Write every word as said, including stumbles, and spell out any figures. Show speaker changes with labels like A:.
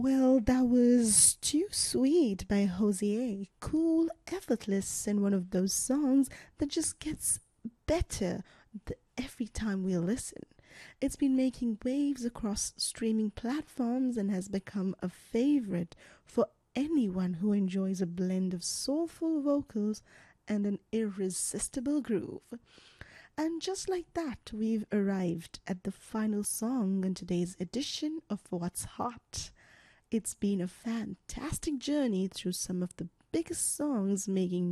A: Well, that was Too Sweet by Hosier. Cool, effortless, and one of those songs that just gets better th- every time we listen. It's been making waves across streaming platforms and has become a favorite for anyone who enjoys a blend of soulful vocals and an irresistible groove. And just like that, we've arrived at the final song in today's edition of What's Hot. It's been a fantastic journey through some of the biggest songs making